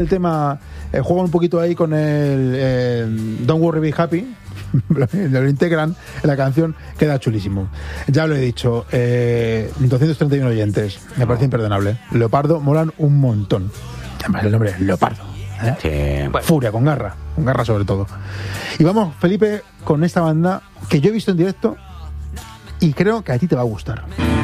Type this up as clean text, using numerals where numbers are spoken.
El tema, juegan un poquito ahí con el Don't Worry Be Happy, lo integran en la canción, queda chulísimo. Ya lo he dicho, 231 oyentes, me parece imperdonable. Leopardo molan un montón. Además el nombre es Leopardo, ¿eh? Sí. Bueno. Furia, con garra sobre todo. Y vamos, Felipe, con esta banda que yo he visto en directo y creo que a ti te va a gustar.